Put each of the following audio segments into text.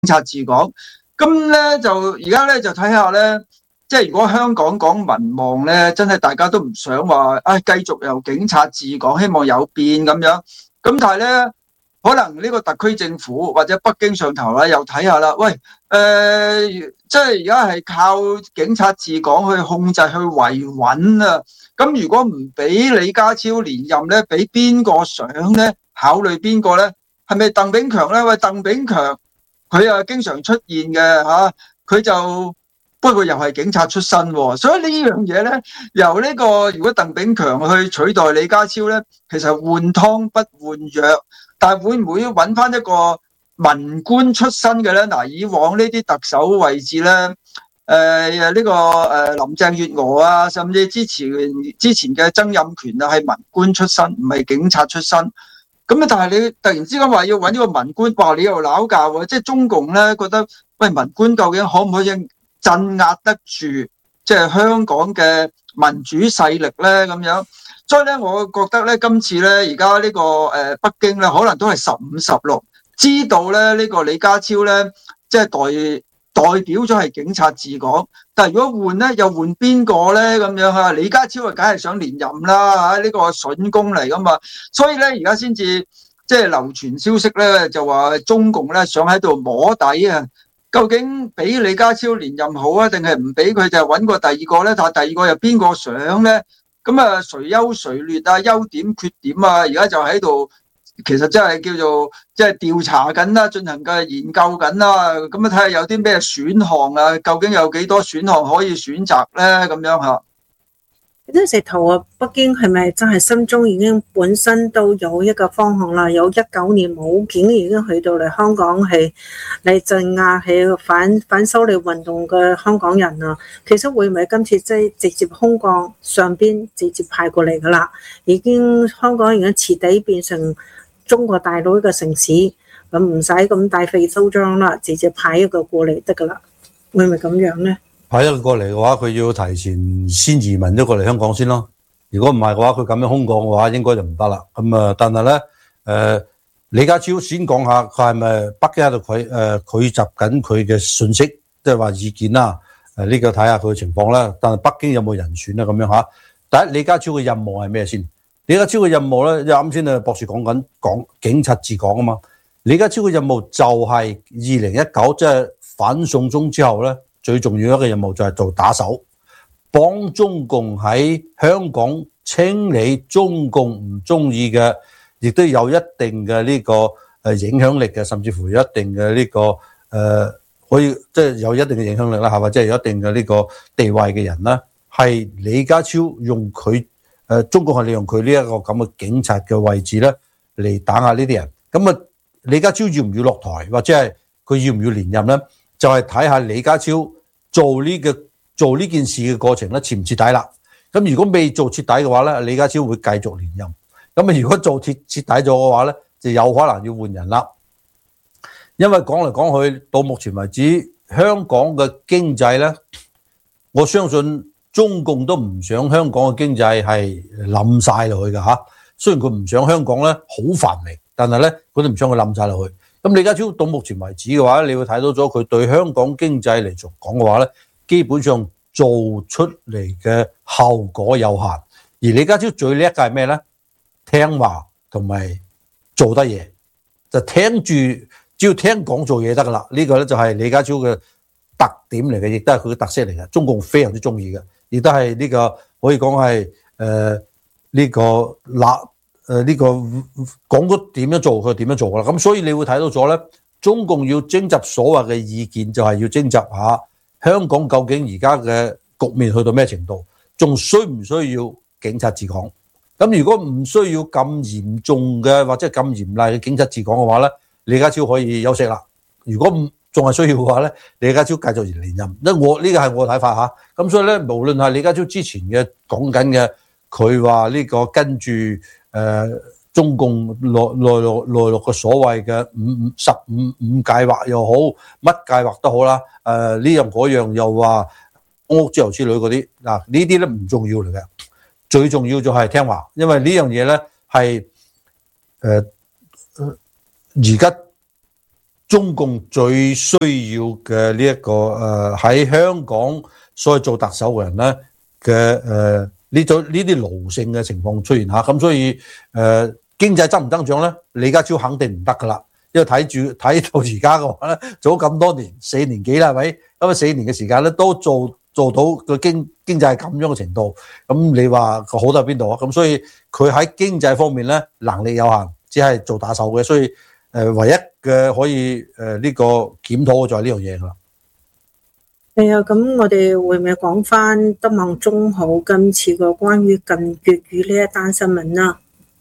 察治港。咁咧就而家咧就睇下咧，即係如果香港講民望咧，真係大家都唔想話，繼續由警察治港，希望有變咁樣。咁但係咧，可能呢個特區政府或者北京上頭啦，又睇下啦，喂，即係而家係靠警察治港去控制去維穩啊。咁如果唔俾李家超連任咧，俾邊個上咧？考慮邊個咧？係咪鄧炳強咧？喂，鄧炳強佢經常出現嘅嚇，佢就不過又係警察出身喎，所以呢樣嘢咧，由呢個如果鄧炳強去取代李家超咧，其實換湯不換藥，但係會唔會揾翻一個文官出身嘅咧？嗱，以往呢啲特首位置咧，呢個林鄭月娥啊，甚至之前嘅曾蔭權啊，係文官出身，唔係警察出身。咁但係你突然之間話要揾呢個文官，話你又鬧教喎，即係中共咧覺得，喂，文官究竟可唔可以鎮壓得住即係香港嘅民主勢力咧咁樣？所以咧，我覺得咧今次咧而家呢個北京咧可能都係15-16，知道咧呢個李家超咧即係代表咗係警察治港，但係如果換咧又換邊個咧咁樣嚇？李家超啊，梗係想連任啦嚇，呢個筍工嚟噶嘛，所以咧而家先至即係流傳消息咧，就話中共咧想喺度摸底啊，究竟俾李家超連任好啊，定係唔俾佢就揾個第二個咧？但係第二個又邊個想咧？咁啊，誰優誰劣啊？優點缺點啊？而家就喺度。其實真係叫做即係調查緊啦，進行嘅研究緊啦，咁啊睇下有啲咩選項啊，究竟有幾多選項可以選擇咧？咁樣嚇。 呢石頭啊，北京係咪真係心中已經本身都有一個方向啦？有19年武警已經去到嚟香港係嚟鎮壓係反修例運動嘅香港人啊。其實會唔會今次即係直接空降上邊直接派過嚟噶啦？已經香港已經徹底變成中國大陸一個城市，咁唔使咁大費周章啦，直接派一個過嚟得噶啦，會唔會咁樣呢？ 派一個過嚟嘅話，佢要提前先移民咗過嚟香港先咯。如果唔係嘅話，佢咁樣空降嘅話，應該就唔得啦。咁啊，但係咧，李家超先講下，佢係咪北京喺度佢集緊佢嘅信息，即係話意見啦。呢個睇下佢嘅情況啦。但係北京有冇人選咧？咁樣嚇。第一，李家超嘅任務係咩先？李家超嘅任務咧，啱先博士講警察治港啊嘛。李家超嘅任務就係2019，即係反送中之後咧，最重要一個任務就係做打手，幫中共喺香港清理中共唔中意嘅，亦都有一定嘅呢個影響力嘅，甚至乎有一定嘅呢個可以即係有一定嘅影響力啦，係嘛？即係有一定嘅呢個地位嘅人啦，係李家超用佢。中國係利用佢呢一個咁嘅警察嘅位置咧，嚟打壓呢啲人。咁啊，李家超要唔要落台，或者係佢要唔要連任咧？就係睇下李家超做呢件事嘅過程咧，徹唔徹底啦。咁如果未做徹底嘅話咧，李家超會繼續連任。咁啊，如果做徹底咗嘅話咧，就有可能要換人啦。因為講嚟講去，到目前為止，香港嘅經濟咧，我相信。中共都唔想香港嘅經濟係冧晒落去嘅嚇，雖然佢唔想香港咧好繁榮，但係咧佢都唔想佢冧晒落去。咁李家超到目前為止嘅話，你會睇到咗佢對香港經濟嚟講嘅話咧，基本上做出嚟嘅效果有限。而李家超最叻嘅係咩咧？聽話同埋做得嘢，就聽住，只要聽講做嘢得噶啦。呢個咧就係李家超嘅特點嚟嘅，亦都係佢嘅特色嚟嘅。中共非常之中意嘅。亦都係呢個可以講係呢個講咗點樣做佢點樣做啦。咁所以你會睇到咗咧，中共要徵集所謂嘅意見，就係要徵集下香港究竟而家嘅局面去到咩程度，仲需唔需要警察治港？咁如果唔需要咁嚴重嘅或者咁嚴厲嘅警察治港嘅話咧，李家超可以休息啦。如果仲係需要嘅話咧，李家超繼續連任。呢個係我睇法嚇。咁所以咧，無論係李家超之前嘅講緊嘅，佢話呢個跟住中共內陸嘅所謂嘅15計劃又好，乜計劃都好啦。呢樣嗰樣又話屋之後之類嗰啲嗱，呢啲咧唔重要嚟嘅。最重要就係聽話，因為呢樣嘢咧係而家。 中共最需要嘅呢一個喺香港所以做特首嘅人咧嘅呢啲奴性嘅情況出現下，咁所以經濟增唔增長咧，李家超肯定唔得噶啦，因為睇到而家嘅話咧，做咗咁多年4年幾啦，係咪？咁啊4年嘅時間咧都做到個經濟係咁樣嘅程度，咁你話個好在邊度啊？咁所以佢喺經濟方面咧能力有限，只係做打手嘅，所以唯一嘅可以呢個檢討就係呢樣嘢啦。 係啊，咁我哋會唔會講翻德望中學今次個關於禁粵語呢一單新聞啦？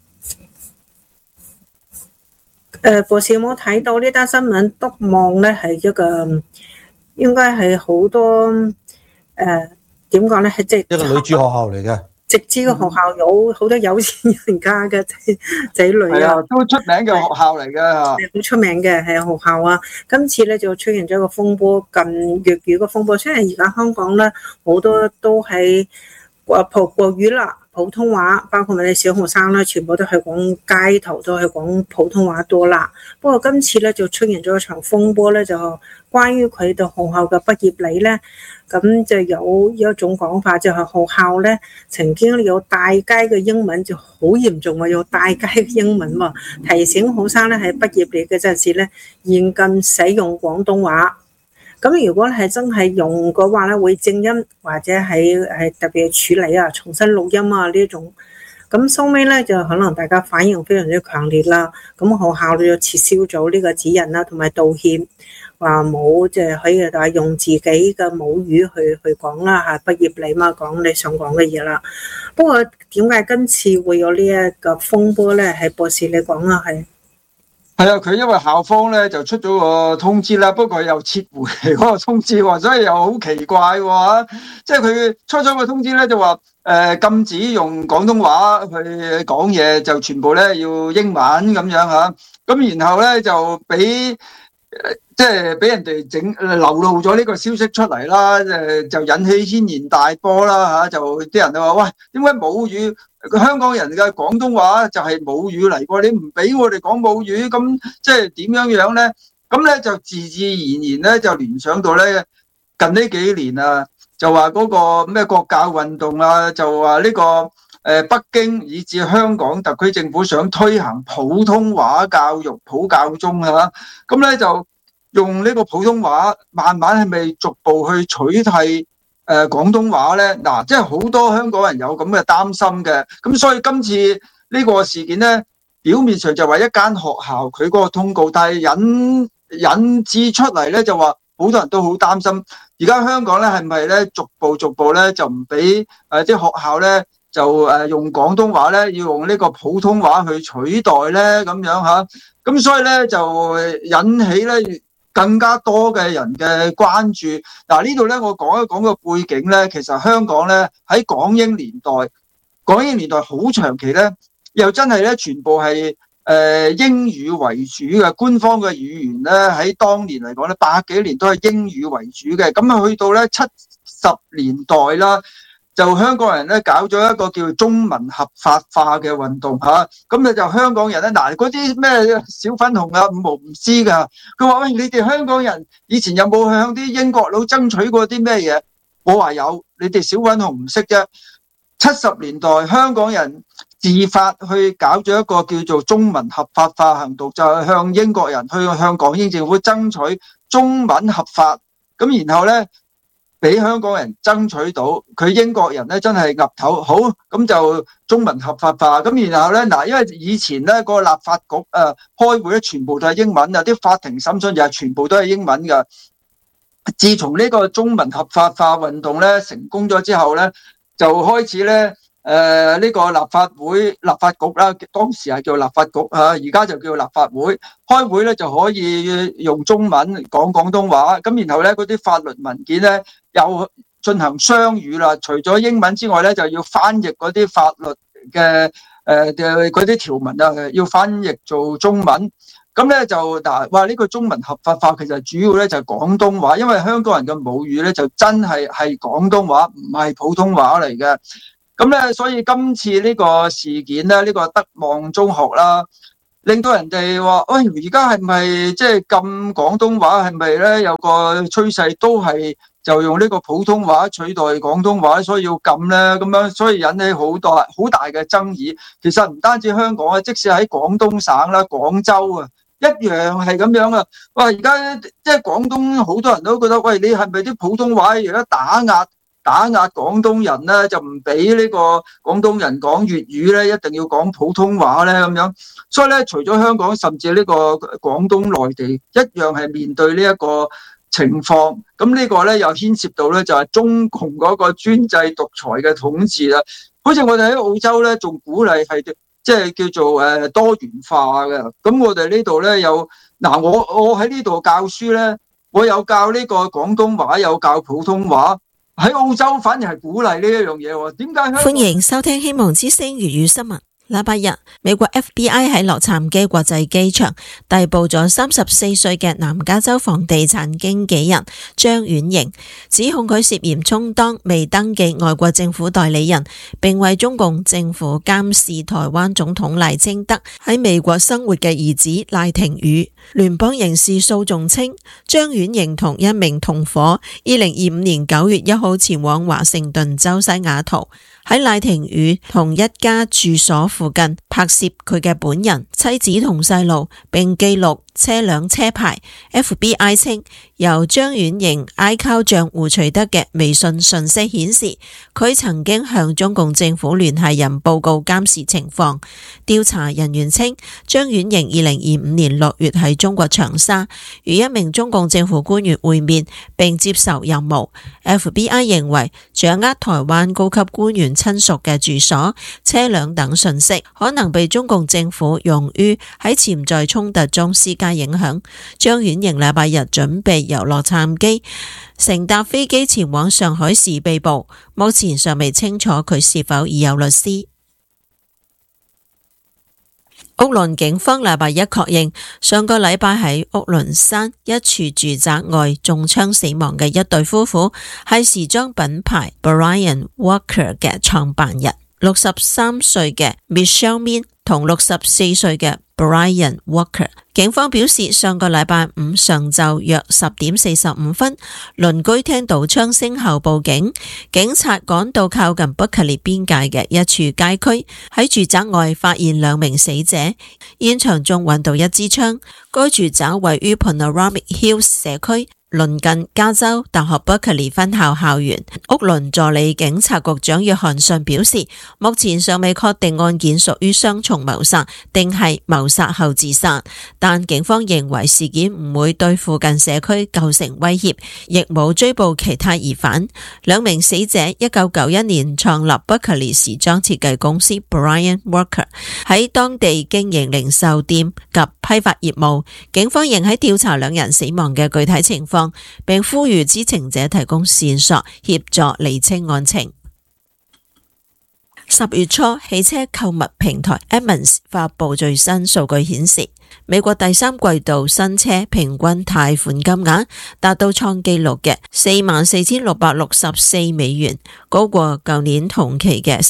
博士有冇睇到呢單新聞？德望咧係一個應該係好多點講咧，係即係一個女子學校嚟嘅。 直資嘅學校有好多有錢人家嘅仔女啊， 都出名嘅學校嚟嘅嚇， 好出名嘅係學校啊。今次咧就出現咗一個風波，禁粵語嘅風波。雖然而家香港咧好多都係國語啦，普通話，包括我哋小學生咧，全部都係講街頭都係講普通話多啦。不過今次咧就出現咗一場風波咧，就關於佢哋學校嘅畢業禮咧。咁就有一種講法，就係學校咧曾經有大街嘅英文就好嚴重啊，有大街嘅英文喎，提醒學生咧喺畢業禮嘅陣時咧嚴禁使用廣東話。咁如果係真係用嘅話咧，會正音或者係特別處理啊、重新錄音啊呢一種。咁收尾咧就可能大家反應非常之強烈啦。咁學校就撤銷咗呢個指引啦，同埋道歉。話冇即係可以，但係用自己嘅母語去講啦嚇，畢業禮嘛，講你想講嘅嘢啦。不過點解今次會有呢一個風波咧？係博士你講啊，係啊，佢因為校方咧就出咗個通知啦，不過又撤回嗰個通知喎，所以又好奇怪喎。即係佢出咗個通知咧，就話禁止用廣東話去講嘢，就全部咧要英文咁樣嚇。咁然後咧就俾即係俾人哋流露咗呢個消息出嚟啦，就引起軒然大波啦嚇，就啲人就話：喂，點解母語香港人嘅廣東話就係母語嚟喎？你唔俾我哋講母語，咁即係點樣咧？咁咧就自然咧就聯想到咧近呢幾年啊，就話嗰個咩國教運動啊，就話呢個北京以至香港特區政府想推行普通話教育普教中啊，咁咧就用呢個普通話慢慢係咪逐步去取替廣東話咧？嗱，即係好多香港人有咁嘅擔心嘅，咁所以今次呢個事件咧，表面上就話一間學校佢嗰個通告，但係引致出嚟咧就話好多人都好擔心，而家香港咧係咪咧逐步咧就唔俾啲學校咧就用廣東話咧，要用呢個普通話去取代咧咁樣嚇，咁所以咧就引起咧更加多嘅人嘅關注。嗱，呢度咧我講一講個背景咧，其實香港咧喺港英年代好長期咧，又真係咧全部係英語為主嘅，官方嘅語言咧喺當年嚟講咧80幾年都係英語為主嘅。咁啊去到咧70年代啦，就香港人咧搞咗一個叫中文合法化嘅運動嚇，咁你就香港人咧嗱，嗰啲咩小粉紅啊五毛唔知噶，佢話：喂，你哋香港人以前有冇向啲英國佬爭取過啲咩嘢？我話有，你哋小粉紅唔識啫。70年代香港人自發去搞咗一個叫做中文合法化行動，就係向英國人去向港英政府爭取中文合法，咁然後咧俾香港人爭取到，佢英國人咧真係岌頭好，咁就中文合法化。咁然後咧嗱，因為以前咧個立法局開會咧全部都係英文啊，啲法庭審訊又係全部都係英文噶。自從呢個中文合法化運動咧成功咗之後咧，就開始咧呢個立法局啦，當時係叫立法局啊，而家就叫立法會。開會咧就可以用中文講廣東話，咁然後咧嗰啲法律文件咧又進行雙語啦，除咗英文之外咧就要翻譯嗰啲法律嘅嗰啲條文啊，要翻譯做中文。咁咧就嗱，話呢個中文合法化其實主要咧就係廣東話，因為香港人嘅母語咧就真係廣東話，唔係普通話嚟嘅。咁咧所以今次呢個事件咧，呢個德望中學啦， 令到人哋話，喂，而家係咪即係禁廣東話？係咪咧有個趨勢都係就用呢個普通話取代廣東話，所以要禁咧？咁樣，所以引起好大嘅爭議。其實唔單止香港啊，即使喺廣東省啦、廣州啊，一樣係咁樣啊。哇！而家即係廣東好多人都覺得，喂，你係咪啲普通話而家打壓廣東人咧，就唔俾呢個廣東人講粵語咧，一定要講普通話咧咁樣。所以咧，除咗香港，甚至呢個廣東內地一樣係面對呢一個情況。咁呢個咧又牽涉到咧就係中共嗰個專制獨裁嘅統治啦。好似我哋喺澳洲咧，仲鼓勵係即係叫做多元化嘅。咁我哋呢度咧有嗱，我喺呢度教書咧，我有教呢個廣東話，有教普通話。喺澳洲反而係鼓勵呢一樣嘢喎，點解？ 歡迎收聽希望之聲粵語新聞。禮拜日，美國 FBI 喺洛杉磯國際機場逮捕咗34歲嘅南加州房地產經紀人張婉瑩，指控佢涉嫌充當未登記外國政府代理人，並為中共政府監視台灣總統賴清德喺美國生活嘅兒子賴廷宇。聯邦刑事訴訟稱，張婉瑩同一名同夥2025年9月1號前往華盛頓州西雅圖，喺賴廷宇同一家住所附近拍攝佢嘅本人、妻子同細路，並記錄車輛車牌。FBI 稱，由張婉瑩 iCloud 賬戶取得嘅微信訊息顯示，佢曾經向中共政府聯繫人報告監視情況。調查人員稱，張婉瑩2025年6月喺中國長沙與一名中共政府官員會面並接受任務。FBI 認為，掌握台灣高級官員親屬嘅住所、車輛等訊息，可能被中共政府用於喺潛在衝突中施加影響。張婉瑩禮拜日準備由洛杉磯乘搭飛機前往上海時被捕，目前尚未清楚佢是否已有律師。屋崙警方禮拜一確認，上個禮拜喺屋崙山一處住宅外中槍死亡嘅一對夫婦，係時裝品牌 Brian Walker 嘅創辦人，63歲嘅 Michelle Min 同64歲嘅Brian Walker。警方表示，上個禮拜五上晝約10點45分，鄰居聽到槍聲後報警，警察趕到靠近伯克利邊界嘅一處街區，喺住宅外發現2名死者，現場中揾到一支槍。該住宅位於 Panoramic Hills 社區，鄰近加州大學伯克利分校校園。屋崙助理警察局長約翰遜表示，目前尚未確定案件屬於雙重謀殺定係謀殺後自殺，但警方認為事件唔會對附近社區構成威脅，亦冇追捕其他疑犯。2名死者1991年創立伯克利時裝設計公司 Brian Walker， 喺當地經營零售店及批發業務。警方仍喺調查2人死亡嘅具體情況，並呼籲知情者提供線索協助釐清案情。10月初，汽車購物平台 Edmunds 發佈最新數據顯示，美國第3季度新車平均貸款金額達到創紀錄嘅44,664美元，高過舊年同期嘅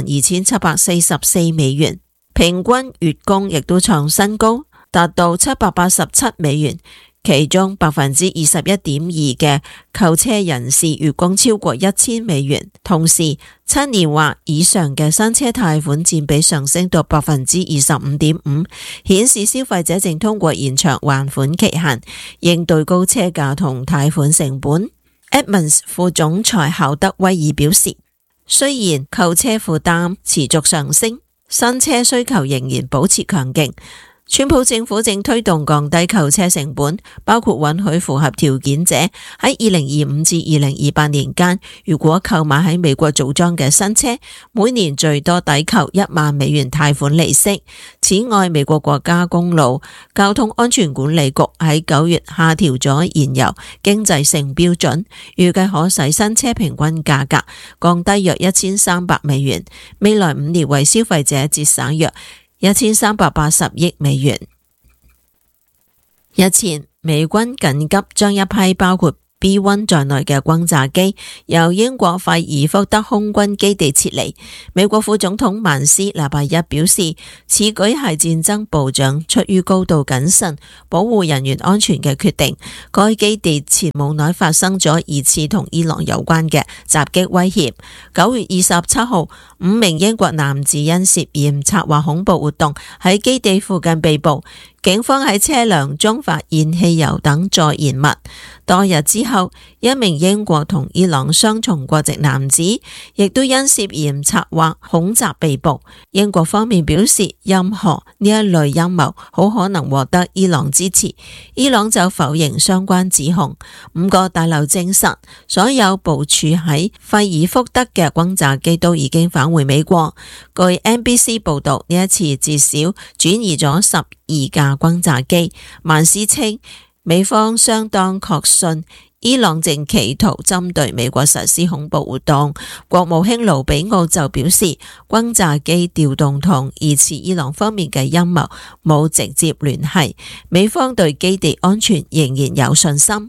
42,744美元。平均月供亦都創新高，達到787美元。其中21.2% 嘅購車人士月供超過1000美元，同時7年或以上嘅新車貸款佔比上升到 25.5%， 顯示消費者正通過延長還款期限，應對高車價同貸款成本。Edmunds 副總裁考德威爾表示，雖然購車負擔持續上升，新車需求仍然保持強勁。川普政府正推動降低購車成本，包括允許符合條件者喺2025至2028年間，如果購買喺美國組裝嘅新車，每年最多抵扣1萬美元貸款利息。此外，美國國家公路交通安全管理局喺9月下調咗燃油經濟性標準，預計可使新車平均價格降低約1300美元，未來5年為消費者節省約1380億美元。日前，美軍緊急將一批包括 B1 在內嘅轟炸機由英國費爾福德空軍基地撤離。美國副總統曼斯禮拜一表示，此舉係戰爭部長出於高度謹慎保護人員安全嘅決定。該基地前冇耐發生咗疑似同伊朗有關嘅襲擊威脅。9月27號，5名英國男子因涉嫌策劃恐怖活動喺基地附近被捕。警方喺車輛中發現汽油等助燃物。多日之後，一名英國同伊朗雙重國籍男子亦都因涉嫌策劃恐襲被捕。英國方面表示，任何呢一類陰謀好可能獲得伊朗支持。伊朗就否認相關指控。5個大樓證實，所有部署喺費爾福德嘅轟炸機都已經返回美國。據 NBC 報道，呢一次至少轉移咗12架轟炸機。曼斯稱，美方相當確信伊朗正企圖針對美國實施恐怖活動。國務卿盧比奧就表示，轟炸機調動同疑似伊朗方面嘅陰謀冇直接聯繫，美方對基地安全仍然有信心。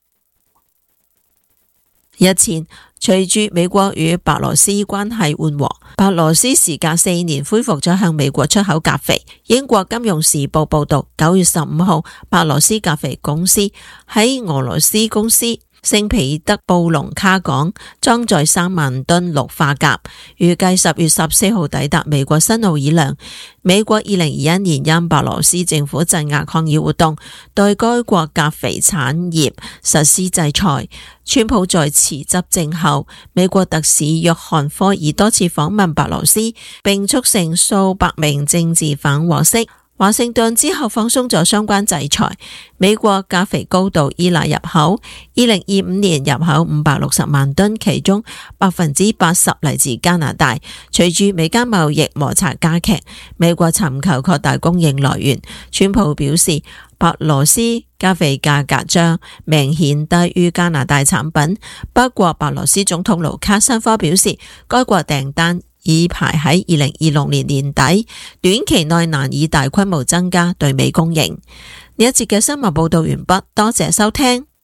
日前，隨住美國與白羅斯關係緩和，白羅斯時隔4年恢復咗向美國出口鉀肥。英國金融時報報道，9月15號，白羅斯鉀肥公司喺俄羅斯公司聖彼得布隆卡港裝載3萬噸氯化鉀，預計10月14號抵達美國新奧爾良。美國2021年因白羅斯政府鎮壓抗議活動，對該國鉀肥產業實施制裁。川普在辭執政後，美國特使約翰科爾多次訪問白羅斯，並促成數百名政治犯獲釋。華盛頓之後放鬆咗相關制裁。美國鉀肥高度依賴入口，2025年入口560萬噸，其中80%嚟自加拿大。隨住美加貿易摩擦加劇，美國尋求擴大供應來源。川普表示，白羅斯鉀肥價格將明顯低於加拿大產品。不過，白羅斯總統盧卡申科表示，該國訂單已排喺2026年年底，短期內難以大規模增加對美供應。呢一節嘅新聞報道完畢，多謝收聽。